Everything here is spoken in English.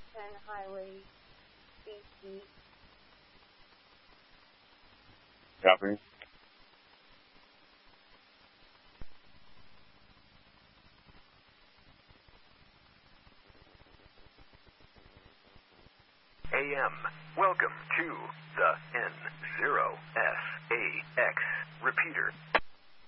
10 Highway BC. Copy. AM. Welcome to the N0SAX repeater.